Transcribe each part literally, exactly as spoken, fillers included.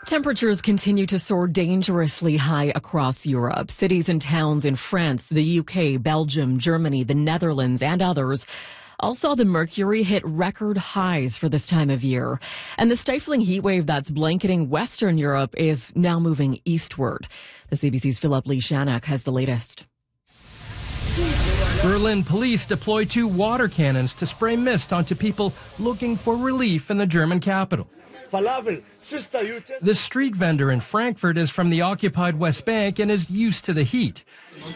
Temperatures continue to soar dangerously high across Europe. Cities and towns in France, the U K, Belgium, Germany, the Netherlands, and others all saw the mercury hit record highs for this time of year. And the stifling heat wave that's blanketing Western Europe is now moving eastward. The C B C's Philip Lee Shannock has the latest. Berlin police deploy two water cannons to spray mist onto people looking for relief in the German capital. The street vendor in Frankfurt is from the occupied West Bank and is used to the heat.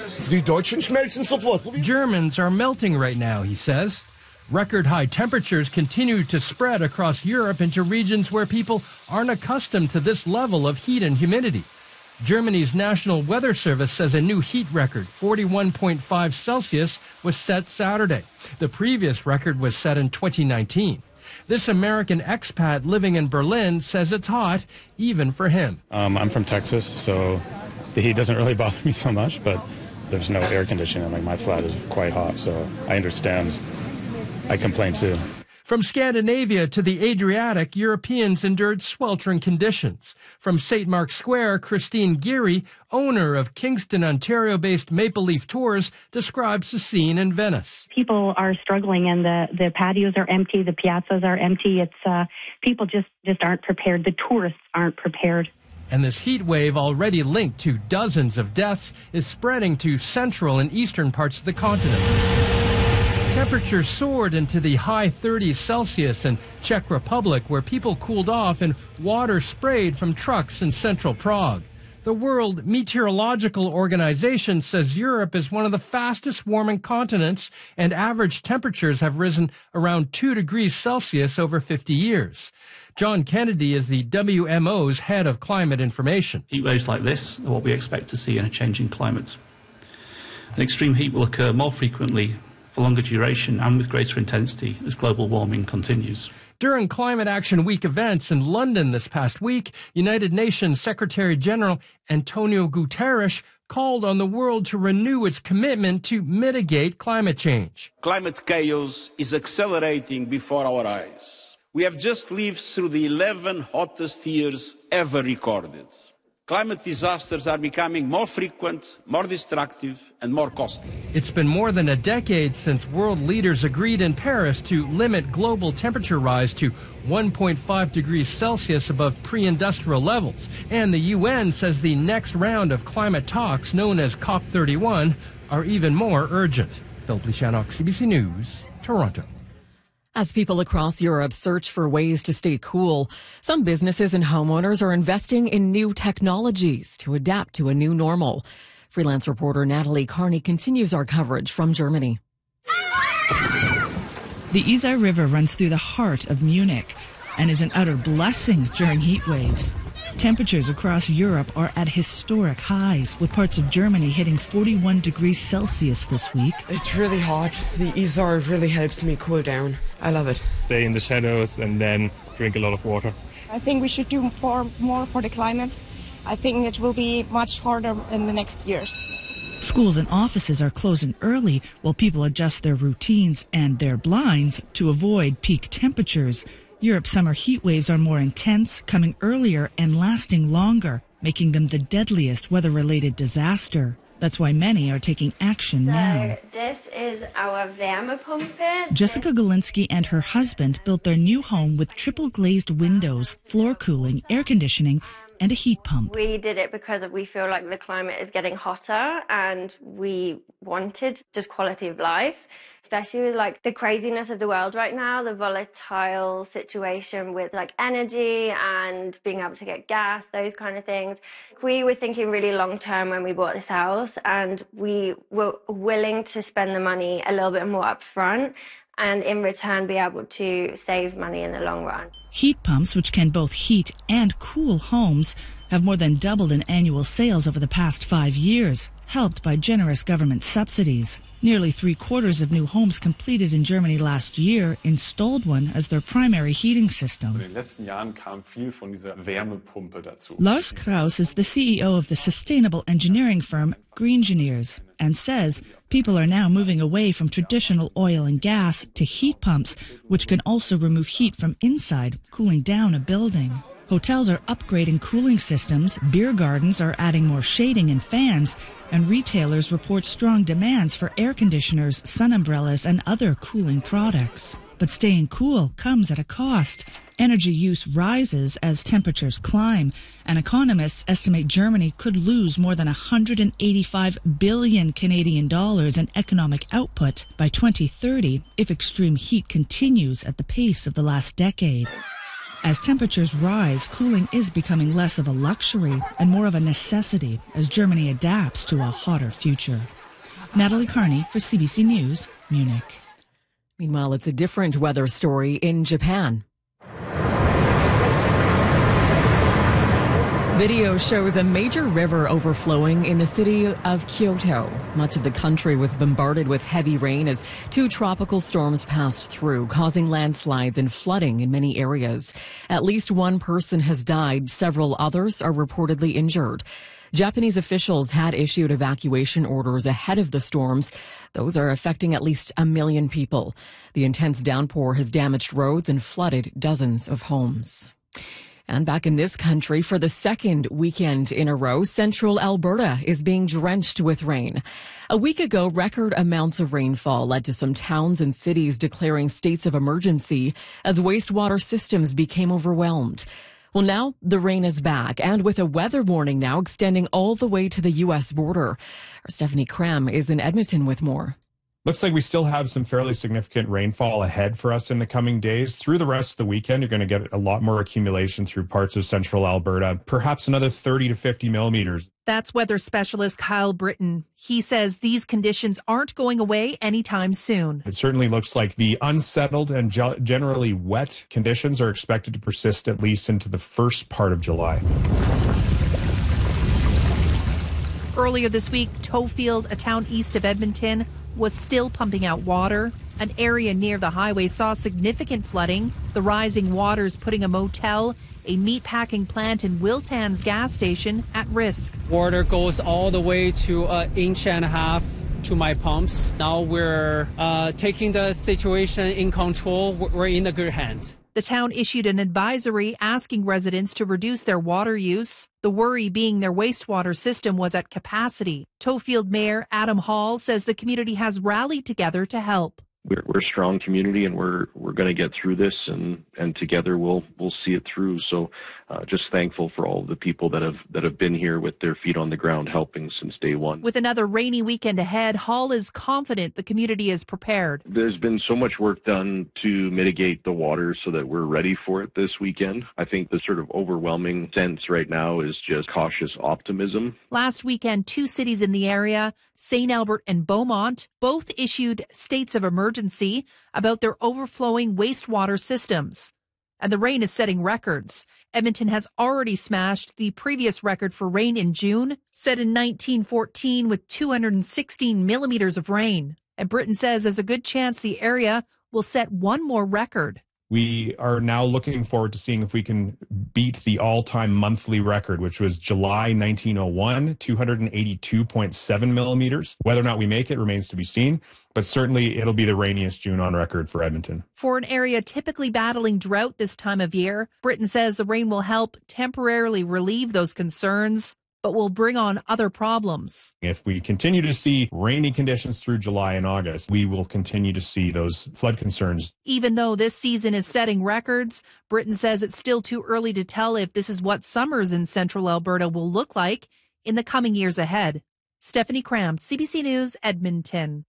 Germans are melting right now, he says. Record high temperatures continue to spread across Europe into regions where people aren't accustomed to this level of heat and humidity. Germany's National Weather Service says a new heat record, forty-one point five Celsius, was set Saturday. The previous record was set in twenty nineteen. This American expat living in Berlin says it's hot, even for him. Um, I'm from Texas, so the heat doesn't really bother me so much, but there's no air conditioning. Like, my flat is quite hot, so I understand. I complain too. From Scandinavia to the Adriatic, Europeans endured sweltering conditions. From Saint Mark's Square, Christine Geary, owner of Kingston, Ontario-based Maple Leaf Tours, describes the scene in Venice. People are struggling, and the, the patios are empty, the piazzas are empty. It's uh, people just, just aren't prepared. The tourists aren't prepared. And this heat wave, already linked to dozens of deaths, is spreading to central and eastern parts of the continent. Temperatures soared into the high thirties Celsius in Czech Republic, where people cooled off and water sprayed from trucks in central Prague. The World Meteorological Organization says Europe is one of the fastest warming continents, and average temperatures have risen around two degrees Celsius over fifty years. John Kennedy is the W M O's head of climate information. Heat waves like this are what we expect to see in a changing climate. An extreme heat will occur more frequently, for longer duration, and with greater intensity as global warming continues. During Climate Action Week events in London this past week, United Nations Secretary General Antonio Guterres called on the world to renew its commitment to mitigate climate change. Climate chaos is accelerating before our eyes. We have just lived through the eleven hottest years ever recorded. Climate disasters are becoming more frequent, more destructive, and more costly. It's been more than a decade since world leaders agreed in Paris to limit global temperature rise to one point five degrees Celsius above pre-industrial levels. And the U N says the next round of climate talks, known as COP thirty-one, are even more urgent. Philip Lee Shannock, C B C News, Toronto. As people across Europe search for ways to stay cool, some businesses and homeowners are investing in new technologies to adapt to a new normal. Freelance reporter Natalie Carney continues our coverage from Germany. The Isar River runs through the heart of Munich and is an utter blessing during heat waves. Temperatures across Europe are at historic highs, with parts of Germany hitting forty-one degrees Celsius this week. It's really hot. The Isar really helps me cool down. I love it. Stay in the shadows and then drink a lot of water. I think we should do more, more for the climate. I think it will be much harder in the next years. Schools and offices are closing early while people adjust their routines and their blinds to avoid peak temperatures. Europe's summer heat waves are more intense, coming earlier and lasting longer, making them the deadliest weather-related disaster. That's why many are taking action so now. This is our Wärmepumpe. Jessica Galinsky and her husband built their new home with triple glazed windows, floor cooling, air conditioning, and a heat pump. We did it because we feel like the climate is getting hotter and we wanted just quality of life, especially with like the craziness of the world right now, the volatile situation with like energy and being able to get gas, those kind of things. We were thinking really long term when we bought this house, and we were willing to spend the money a little bit more up front and in return be able to save money in the long run. Heat pumps, which can both heat and cool homes, have more than doubled in annual sales over the past five years, helped by generous government subsidies. Nearly three quarters of new homes completed in Germany last year installed one as their primary heating system. Lars Kraus is the C E O of the sustainable engineering firm Greengineers and says people are now moving away from traditional oil and gas to heat pumps, which can also remove heat from inside, cooling down a building. Hotels are upgrading cooling systems, beer gardens are adding more shading and fans, and retailers report strong demands for air conditioners, sun umbrellas, and other cooling products. But staying cool comes at a cost. Energy use rises as temperatures climb, and economists estimate Germany could lose more than one hundred eighty-five billion Canadian dollars in economic output by twenty thirty if extreme heat continues at the pace of the last decade. As temperatures rise, cooling is becoming less of a luxury and more of a necessity as Germany adapts to a hotter future. Natalie Carney for C B C News, Munich. Meanwhile, it's a different weather story in Japan. Video shows a major river overflowing in the city of Kyoto. Much of the country was bombarded with heavy rain as two tropical storms passed through, causing landslides and flooding in many areas. At least one person has died. Several others are reportedly injured. Japanese officials had issued evacuation orders ahead of the storms. Those are affecting at least a million people. The intense downpour has damaged roads and flooded dozens of homes. And back in this country, for the second weekend in a row, central Alberta is being drenched with rain. A week ago, record amounts of rainfall led to some towns and cities declaring states of emergency as wastewater systems became overwhelmed. Well, now the rain is back, and with a weather warning now extending all the way to the U S border. Our Stephanie Cram is in Edmonton with more. Looks like we still have some fairly significant rainfall ahead for us in the coming days. Through the rest of the weekend, you're going to get a lot more accumulation through parts of central Alberta, perhaps another thirty to fifty millimeters. That's weather specialist Kyle Britton. He says these conditions aren't going away anytime soon. It certainly looks like the unsettled and generally wet conditions are expected to persist at least into the first part of July. Earlier this week, Toefield, a town east of Edmonton, was still pumping out water. An area near the highway saw significant flooding. The rising waters putting a motel, a meatpacking plant, and Wiltan's gas station at risk. Water goes all the way to an inch and a half to my pumps. Now we're uh, taking the situation in control. We're in a good hand. The town issued an advisory asking residents to reduce their water use. The worry being their wastewater system was at capacity. Toefield Mayor Adam Hall says the community has rallied together to help. We're, we're a strong community, and we're we're going to get through this, and, and together we'll we'll see it through. So, uh, just thankful for all the people that have that have been here with their feet on the ground, helping since day one. With another rainy weekend ahead, Hall is confident the community is prepared. There's been so much work done to mitigate the water so that we're ready for it this weekend. I think the sort of overwhelming sense right now is just cautious optimism. Last weekend, two cities in the area, Saint Albert and Beaumont, both issued states of emergency about their overflowing wastewater systems. And the rain is setting records. Edmonton has already smashed the previous record for rain in June, set in nineteen fourteen with two hundred sixteen millimeters of rain. And Britton says there's a good chance the area will set one more record. We are now looking forward to seeing if we can beat the all-time monthly record, which was July nineteen oh one, two hundred eighty-two point seven millimeters. Whether or not we make it remains to be seen, but certainly it'll be the rainiest June on record for Edmonton. For an area typically battling drought this time of year, Britton says the rain will help temporarily relieve those concerns, but will bring on other problems. If we continue to see rainy conditions through July and August, we will continue to see those flood concerns. Even though this season is setting records, Britton says it's still too early to tell if this is what summers in central Alberta will look like in the coming years ahead. Stephanie Cram, C B C News, Edmonton.